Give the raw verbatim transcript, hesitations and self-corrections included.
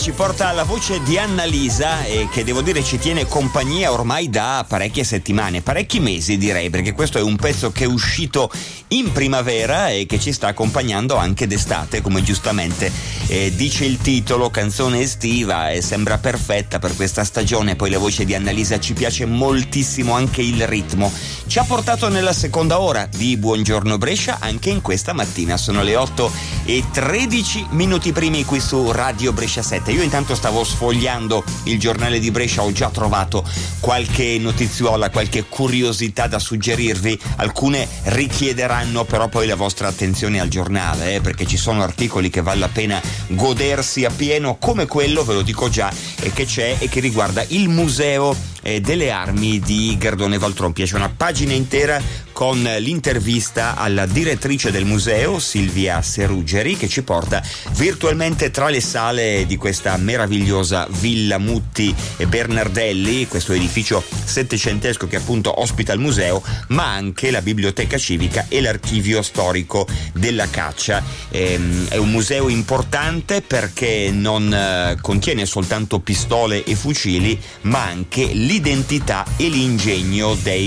ci porta alla voce di Annalisa, e che devo dire ci tiene compagnia ormai da parecchie settimane, parecchi mesi direi, perché questo è un pezzo che è uscito in primavera e che ci sta accompagnando anche d'estate, come giustamente eh, dice il titolo, canzone estiva, e sembra perfetta per questa stagione. Poi la voce di Annalisa ci piace moltissimo, anche il ritmo. Ci ha portato nella seconda ora di Buongiorno Brescia anche in questa mattina. Sono le otto e tredici minuti primi qui su Radio Brescia sette. Io intanto stavo sfogliando il giornale di Brescia, ho già trovato qualche notiziola, qualche curiosità da suggerirvi. Alcune richiederanno però poi la vostra attenzione al giornale, eh, perché ci sono articoli che vale la pena godersi a pieno, come quello, ve lo dico già, e che c'è e che riguarda il museo eh, delle armi di Gardone Valtrompia. C'è una pagina intera con l'intervista alla direttrice del museo, Silvia Seruggeri, che ci porta virtualmente tra le sale di questa meravigliosa Villa Mutti e Bernardelli, questo edificio settecentesco che appunto ospita il museo, ma anche la biblioteca civica e l'archivio storico della caccia. Ehm, è un museo importante perché non eh, contiene soltanto pistole e fucili, ma anche l'identità e l'ingegno dei